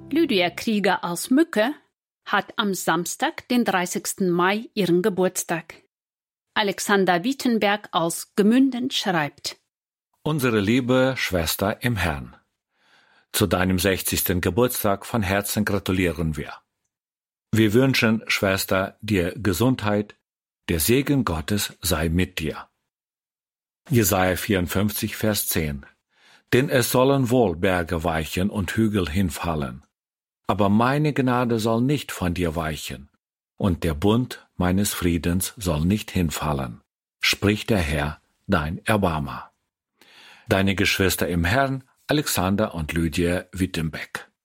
Lydia Krieger aus Mücke hat am Samstag, den 30. Mai, ihren Geburtstag. Alexander Wittenberg aus Gemünden schreibt: Unsere liebe Schwester im Herrn, zu deinem 60. Geburtstag von Herzen gratulieren wir. Wir wünschen, Schwester, dir Gesundheit, der Segen Gottes sei mit dir. Jesaja 54, Vers 10. Denn es sollen wohl Berge weichen und Hügel hinfallen, aber meine Gnade soll nicht von dir weichen, und der Bund meines Friedens soll nicht hinfallen, spricht der Herr, dein Erbarmer. Deine Geschwister im Herrn, Alexander und Lydia Wittenberg.